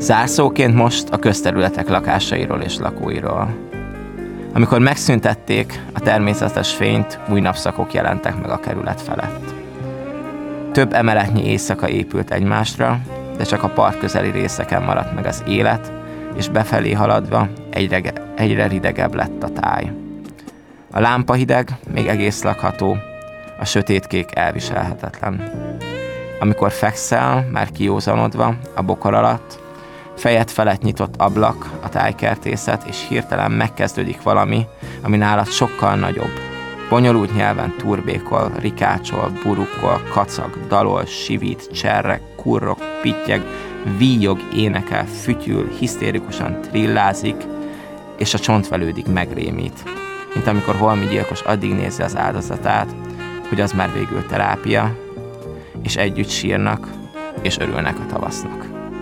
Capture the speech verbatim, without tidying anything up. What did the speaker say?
Zárszóként most a közterületek lakásairól és lakóiról. Amikor megszüntették a természetes fényt, új napszakok jelentek meg a kerület felett. Több emeletnyi éjszaka épült egymásra, de csak a part közeli részeken maradt meg az élet, és befelé haladva egyre, egyre ridegebb lett a táj. A lámpahideg még egész lakható, a sötétkék elviselhetetlen. Amikor fekszel, már kiózanodva, a bokor alatt, fejed felett nyitott ablak a tájkertészet, és hirtelen megkezdődik valami, ami nálad sokkal nagyobb. Bonyolult nyelven turbékol, rikácsol, burukkol, kacag, dalol, sivít, cserreg, kurrog, pittyeg, víjog, énekel, fütyül, hisztérikusan trillázik, és a csontvelődig megrémít. Mint amikor holmi gyilkos addig nézi az áldozatát, hogy az már végül terápia, és együtt sírnak, és örülnek a tavasznak.